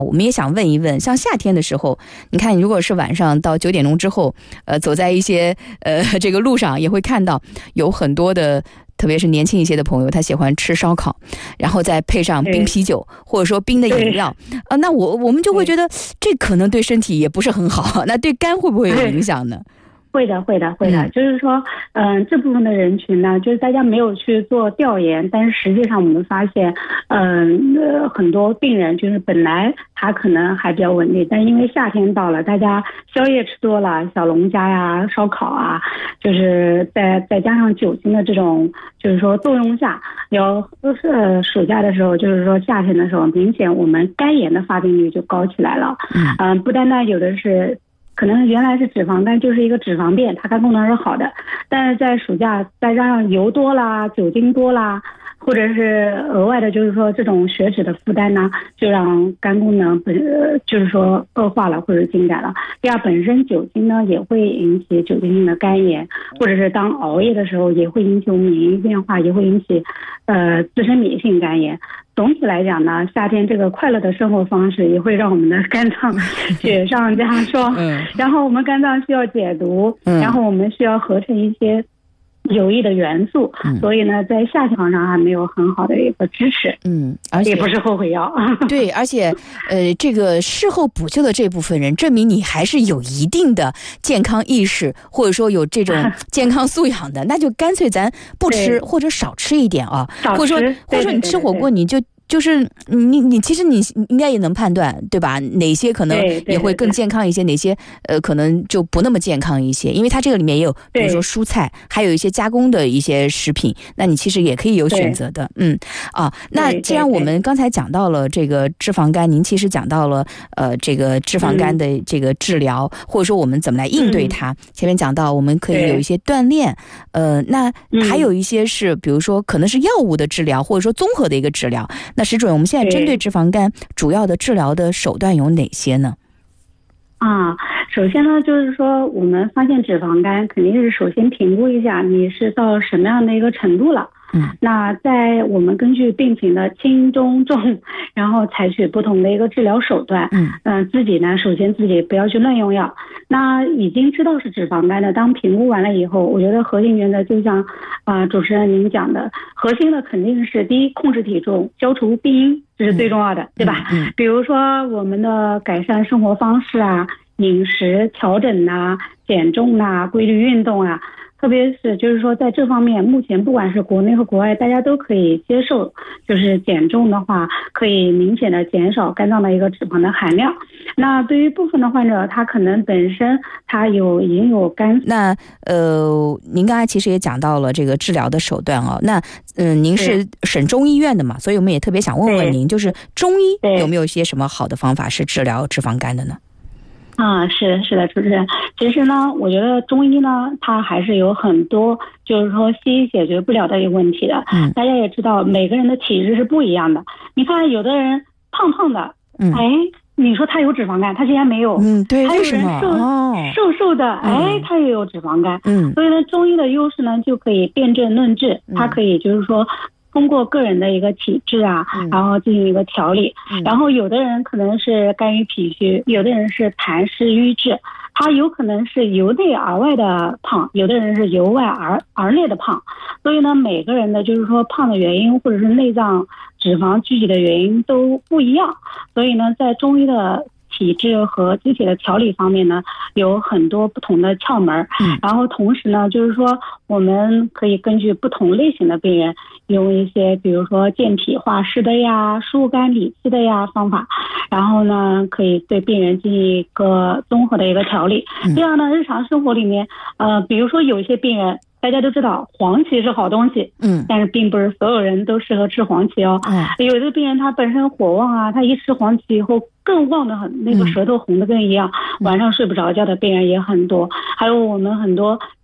我们也想问一问，像夏天的时候，你看如果是晚上到9点钟之后，走在一些这个路上，也会看到有很多的特别是年轻一些的朋友，他喜欢吃烧烤，然后再配上冰啤酒或者说冰的饮料，那我们就会觉得这可能对身体也不是很好，那对肝会不会有影响呢？ 会的，就是说，这部分的人群呢，就是大家没有去做调研，但是实际上我们发现，很多病人就是本来他可能还比较稳定，但因为夏天到了，大家宵夜吃多了，小龙虾呀、烧烤啊，就是再加上酒精的这种，就是说作用下，暑假的时候，就是说夏天的时候，明显我们肝炎的发病率就高起来了。不单单有的是。可能原来是脂肪肝，就是一个脂肪变，它肝功能是好的，但是在暑假再加上油多啦、酒精多啦，或者是额外的，就是说这种血脂的负担呢，就让肝功能就是说恶化了或者进展了。第二，本身酒精呢也会引起酒精性的肝炎，或者是当熬夜的时候也会引起我们免疫变化，也会引起自身免疫性肝炎。总体来讲呢，夏天这个快乐的生活方式也会让我们的肝脏雪上加霜。然后我们肝脏需要解毒，然后我们需要合成一些有益的元素，所以呢，在夏天上还没有很好的一个支持。而且也不是后悔药。 对，而且这个事后补救的这部分人，证明你还是有一定的健康意识，或者说有这种健康素养的，那就干脆咱不吃或者少吃一点啊，或者说你吃火锅你就是你其实你应该也能判断，对吧？哪些可能也会更健康一些，哪些可能就不那么健康一些，因为它这个里面也有比如说蔬菜，还有一些加工的一些食品，那你其实也可以有选择的。那既然我们刚才讲到了这个脂肪肝，您其实讲到了这个脂肪肝的这个治疗，或者说我们怎么来应对它。前面讲到我们可以有一些锻炼，那还有一些是比如说可能是药物的治疗，或者说综合的一个治疗。那石主任，我们现在针对脂肪肝主要的治疗的手段有哪些呢？ 首先呢，就是说我们发现脂肪肝肯定是首先评估一下你是到什么样的一个程度了。那在我们根据病情的轻中重，然后采取不同的一个治疗手段。自己呢，首先自己不要去乱用药。那已经知道是脂肪肝的，当评估完了以后，我觉得核心原则就像主持人您讲的，核心的肯定是第一，控制体重，消除病因，这是最重要的，对吧？比如说我们的改善生活方式啊，饮食调整啊，减重啊，规律运动啊。特别是就是说在这方面，目前不管是国内和国外，大家都可以接受，就是减重的话可以明显的减少肝脏的一个脂肪的含量。那对于部分的患者，他可能本身他已经有肝。 那您刚才其实也讲到了这个治疗的手段哦。那您是省中医院的嘛，所以我们也特别想问问您，就是中医有没有一些什么好的方法是治疗脂肪肝的呢？ 是的，主持人。其实呢，我觉得中医呢，它还是有很多就是说西医解决不了的一个问题的。大家也知道，每个人的体质是不一样的。你看，有的人胖胖的，你说他有脂肪肝，他竟然没有。 对， 还有人瘦的，他也有脂肪肝。所以呢，中医的优势呢，就可以辨证论治，它可以就是说通过个人的一个体质啊，然后进行一个调理。然后有的人可能是肝郁脾虚，有的人是痰湿瘀滞，他有可能是由内而外的胖，有的人是由外而内的胖。所以呢，每个人的就是说胖的原因或者是内脏脂肪聚集的原因都不一样。所以呢，在中医的体质和机体的调理方面呢，有很多不同的窍门。然后同时呢，就是说我们可以根据不同类型的病人，用一些比如说健脾化湿的呀、疏肝理气的呀方法，然后呢可以对病人进行一个综合的一个调理。这样呢，日常生活里面比如说有一些病人，大家都知道黄芪是好东西，但是并不是所有人都适合吃黄芪哦。有的病人他本身火旺啊，他一吃黄芪以后更旺的很，那个舌头红的跟一样，晚上睡不着觉的病人也很多。还有我们很多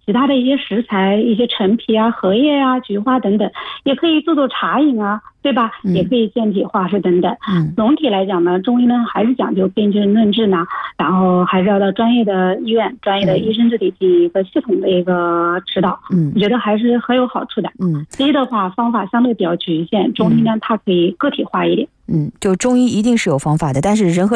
其他的一些食材，一些陈皮啊、荷叶啊、菊花等等，也可以做茶饮啊，对吧？也可以健体化湿等等。总体来讲呢，中医呢还是讲究辨证论治呢，然后还是要到专业的医院、专业的医生这里进行一个系统的一个指导。我觉得还是很有好处的。西医的话方法相对比较局限，中医呢它可以个体化一点。 就中医一定是有方法的，但是人和